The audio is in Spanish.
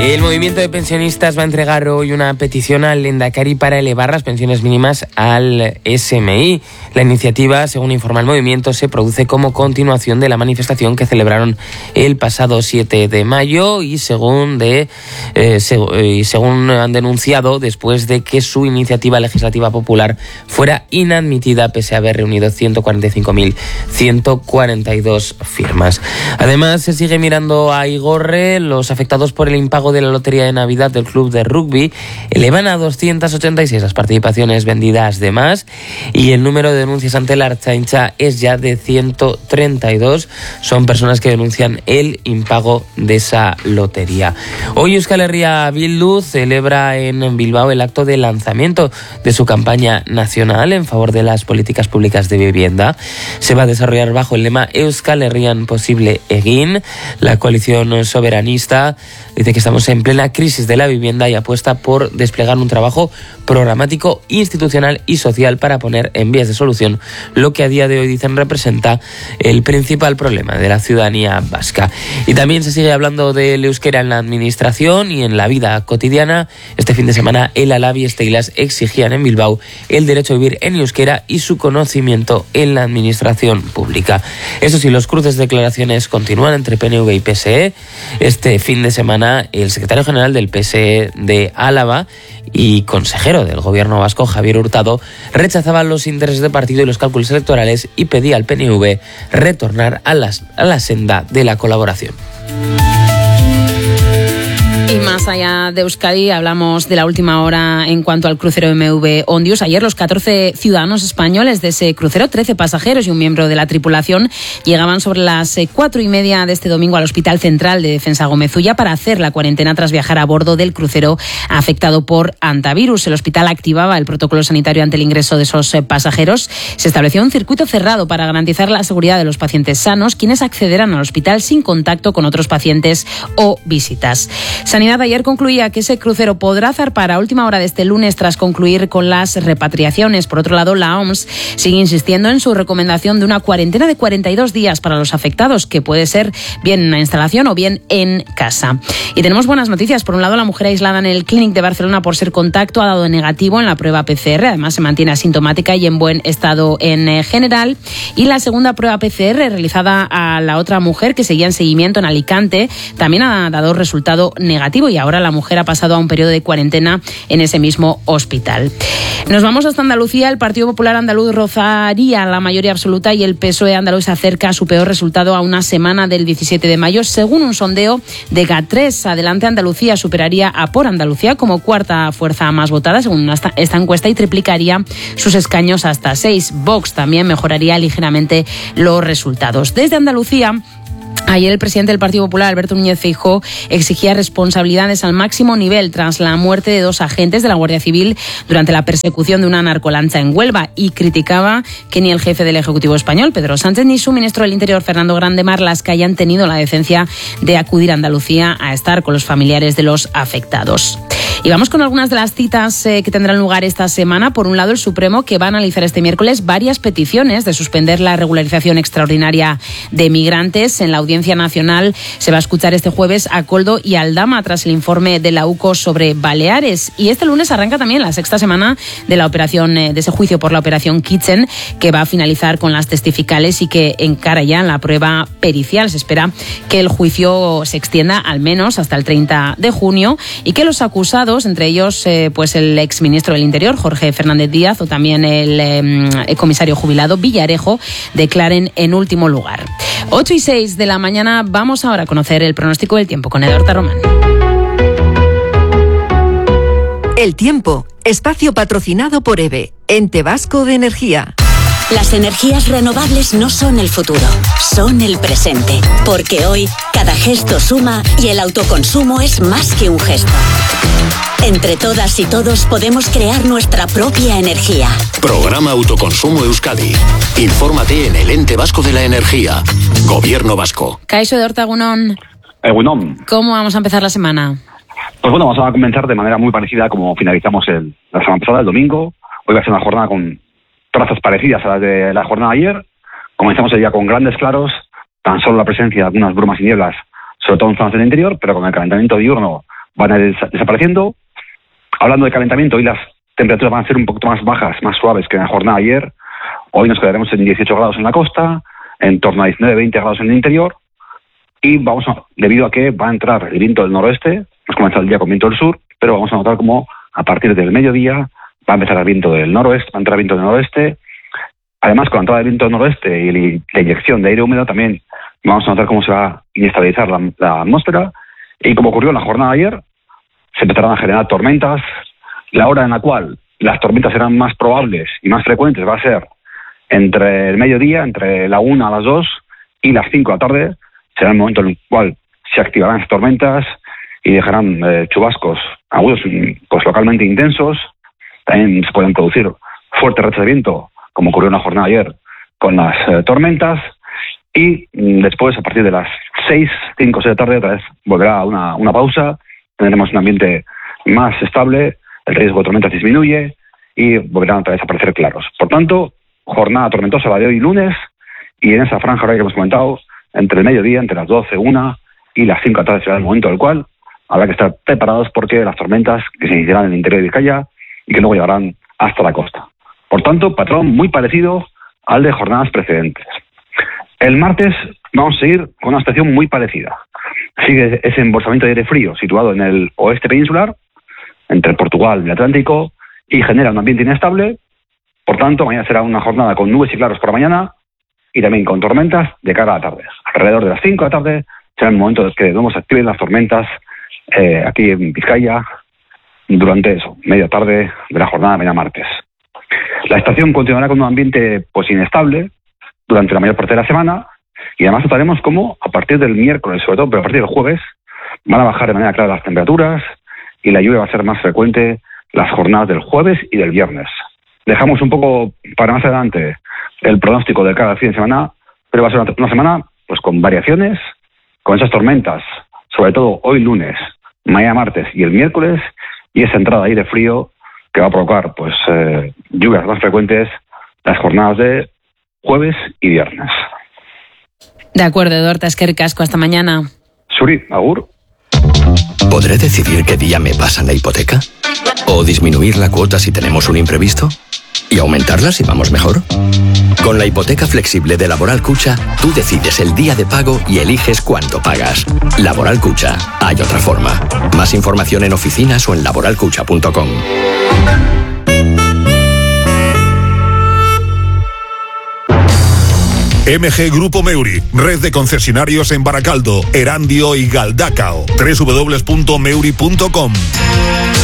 El movimiento de pensionistas va a entregar hoy una petición al Lehendakari para elevar las pensiones mínimas al SMI. La iniciativa, según informa el movimiento, se produce como continuación de la manifestación que celebraron el pasado 7 de mayo y según han denunciado, después de que su iniciativa legislativa popular fuera inadmitida pese a haber reunido 145.142 firmas. Además, se sigue mirando a Igorre. Los afectados por el impago de la lotería de Navidad del club de rugby elevan a 286 las participaciones vendidas de más y el número de denuncias ante la Ertzaintza es ya de 132. Son personas que denuncian el impago de esa lotería. Hoy Euskal Herria Bildu celebra en Bilbao el acto de lanzamiento de su campaña nacional en favor de las políticas públicas de vivienda. Se va a desarrollar bajo el lema Euskal Herrian posible egin. La coalición soberanista dice que estamos en plena crisis de la vivienda y apuesta por desplegar un trabajo programático, institucional y social para poner en vías de solución lo que a día de hoy dicen representa el principal problema de la ciudadanía vasca. Y también se sigue hablando del euskera en la administración y en la vida cotidiana. Este fin de semana el Alabi y Esteilas exigían en Bilbao el derecho a vivir en euskera y su conocimiento en la administración pública. Eso sí, los cruces de declaraciones continúan entre PNV y PSE. Este fin de semana el secretario general del PSE de Álava y consejero del gobierno vasco, Javier Hurtado, rechazaba los intereses de partido y los cálculos electorales y pedía al PNV retornar a la senda de la colaboración. Y más allá de Euskadi, hablamos de la última hora en cuanto al crucero MV Ondius. Ayer los 14 ciudadanos españoles de ese crucero, 13 pasajeros y un miembro de la tripulación, llegaban sobre las 4:30 de este domingo al Hospital Central de Defensa Gomezulla para hacer la cuarentena tras viajar a bordo del crucero afectado por hantavirus. El hospital activaba el protocolo sanitario ante el ingreso de esos pasajeros. Se estableció un circuito cerrado para garantizar la seguridad de los pacientes sanos, quienes accederán al hospital sin contacto con otros pacientes o visitas. Sanidad ayer concluía que ese crucero podrá zarpar a última hora de este lunes tras concluir con las repatriaciones. Por otro lado, la OMS sigue insistiendo en su recomendación de una cuarentena de 42 días para los afectados, que puede ser bien en una instalación o bien en casa. Y tenemos buenas noticias. Por un lado, la mujer aislada en el Clínic de Barcelona por ser contacto ha dado negativo en la prueba PCR. Además, se mantiene asintomática y en buen estado en general. Y la segunda prueba PCR realizada a la otra mujer que seguía en seguimiento en Alicante también ha dado resultado negativo y ahora la mujer ha pasado a un periodo de cuarentena en ese mismo hospital. Nos vamos hasta Andalucía. El Partido Popular andaluz rozaría la mayoría absoluta y el PSOE andaluz se acerca a su peor resultado a una semana del 17 de mayo. Según un sondeo de GAT3, Adelante Andalucía superaría a Por Andalucía como cuarta fuerza más votada según esta encuesta y triplicaría sus escaños hasta 6. Vox también mejoraría ligeramente los resultados. Desde Andalucía, ayer el presidente del Partido Popular, Alberto Núñez Feijóo, exigía responsabilidades al máximo nivel tras la muerte de 2 agentes de la Guardia Civil durante la persecución de una narcolancha en Huelva y criticaba que ni el jefe del Ejecutivo español, Pedro Sánchez, ni su ministro del Interior, Fernando Grande Marlaska, hayan tenido la decencia de acudir a Andalucía a estar con los familiares de los afectados. Y vamos con algunas de las citas que tendrán lugar esta semana. Por un lado, el Supremo, que va a analizar este miércoles varias peticiones de suspender la regularización extraordinaria de migrantes. En la Audiencia Nacional se va a escuchar este jueves a Koldo y Aldama tras el informe de la UCO sobre Baleares. Y este lunes arranca también la 6ª semana de la operación, de ese juicio por la operación Kitchen, que va a finalizar con las testificales y que encara ya la prueba pericial. Se espera que el juicio se extienda al menos hasta el 30 de junio y que los acusados, entre ellos pues el exministro del Interior, Jorge Fernández Díaz, o también el comisario jubilado Villarejo, declaren en último lugar. 8:06 de la mañana, vamos ahora a conocer el pronóstico del tiempo con Eduardo Román. El tiempo, espacio patrocinado por EVE, Ente Vasco de Energía. Las energías renovables no son el futuro, son el presente. Porque hoy, cada gesto suma y el autoconsumo es más que un gesto. Entre todas y todos podemos crear nuestra propia energía. Programa Autoconsumo Euskadi. Infórmate en el Ente Vasco de la Energía. Gobierno Vasco. Kaixo de Hortagunón. Egunon. ¿Cómo vamos a empezar la semana? Pues bueno, vamos a comenzar de manera muy parecida como finalizamos la semana pasada, el domingo. Hoy va a ser una jornada con trazas parecidas a las de la jornada de ayer. Comenzamos el día con grandes claros, tan solo la presencia de algunas brumas y nieblas, sobre todo en zonas del interior, pero con el calentamiento diurno van a ir desapareciendo. Hablando de calentamiento, hoy las temperaturas van a ser un poquito más bajas, más suaves que en la jornada de ayer. Hoy nos quedaremos en 18 grados en la costa, en torno a 19-20 grados en el interior, y debido a que va a entrar el viento del noroeste, hemos comenzado el día con viento del sur, pero vamos a notar como a partir del mediodía va a empezar el viento del noroeste, va a entrar el viento del noroeste. Además, con la entrada del viento del noroeste y la inyección de aire húmedo también vamos a notar cómo se va a inestabilizar la atmósfera, y como ocurrió en la jornada de ayer, se empezarán a generar tormentas. La hora en la cual las tormentas serán más probables y más frecuentes va a ser entre el mediodía, entre la 1 a las 2 y las 5 de la tarde. Será el momento en el cual se activarán las tormentas y dejarán chubascos agudos, pues localmente intensos. También se pueden producir fuertes rachas de viento, como ocurrió en la jornada de ayer con las tormentas. Y después, a partir de las 6, 5 o 6 de la tarde, otra vez volverá una pausa. Tendremos un ambiente más estable, el riesgo de tormentas disminuye y volverán otra vez a aparecer claros. Por tanto, jornada tormentosa la de hoy lunes, y en esa franja horaria que hemos comentado, entre el mediodía, entre las 12, 1 y las 5 de la tarde será el momento del cual habrá que estar preparados, porque las tormentas que se iniciarán en el interior de Vizcaya y que luego llegarán hasta la costa. Por tanto, patrón muy parecido al de jornadas precedentes. El martes vamos a seguir con una situación muy parecida. Sigue ese embolsamiento de aire frío situado en el oeste peninsular, entre Portugal y el Atlántico, y genera un ambiente inestable. Por tanto, mañana será una jornada con nubes y claros por la mañana y también con tormentas de cara a la tarde. Alrededor de las 5 de la tarde será el momento en que de nuevo se activen las tormentas aquí en Vizcaya durante media tarde de la jornada de mañana martes. La estación continuará con un ambiente pues inestable durante la mayor parte de la semana, y además notaremos cómo a partir del miércoles, sobre todo, pero a partir del jueves, van a bajar de manera clara las temperaturas y la lluvia va a ser más frecuente las jornadas del jueves y del viernes. Dejamos un poco para más adelante el pronóstico de cada fin de semana, pero va a ser una semana pues con variaciones, con esas tormentas, sobre todo hoy lunes, mañana martes y el miércoles, y esa entrada de aire frío que va a provocar pues lluvias más frecuentes las jornadas de jueves y viernes. De acuerdo, Eduardo, eskerrik asko, hasta mañana. Suri, agur. ¿Podré decidir qué día me pasan la hipoteca? ¿O disminuir la cuota si tenemos un imprevisto? ¿Y aumentarla si vamos mejor? Con la hipoteca flexible de Laboral Cucha, tú decides el día de pago y eliges cuánto pagas. Laboral Cucha, hay otra forma. Más información en oficinas o en laboralcucha.com. MG Grupo Meuri, red de concesionarios en Baracaldo, Erandio y Galdacao. www.meuri.com.